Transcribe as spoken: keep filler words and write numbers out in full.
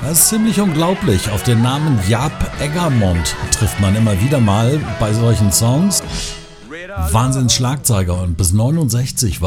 Das ist ziemlich unglaublich. Auf den Namen Jaap Eggermont trifft man immer wieder mal bei solchen Songs. Wahnsinns Schlagzeuger und bis neunundsechzig war